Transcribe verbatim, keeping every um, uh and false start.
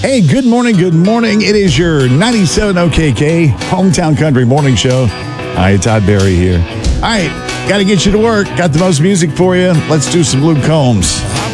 Hey, good morning, good morning. It is your ninety-seven O K K Hometown Country Morning Show. Hi, Todd Barry here. All right, got to get you to work. Got the most music for you. Let's do some Luke Combs.